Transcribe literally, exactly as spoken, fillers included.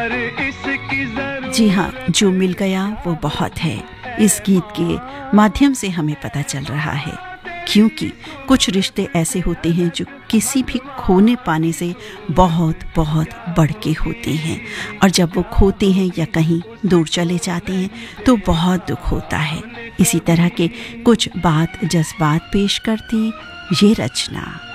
जी हाँ, जो मिल गया वो बहुत है, इस गीत के माध्यम से हमें पता चल रहा है। क्योंकि कुछ रिश्ते ऐसे होते हैं जो किसी भी खोने पाने से बहुत बहुत बढ़ के होते हैं, और जब वो खोते हैं या कहीं दूर चले जाते हैं तो बहुत दुख होता है। इसी तरह के कुछ बात जज्बात पेश करती ये रचना।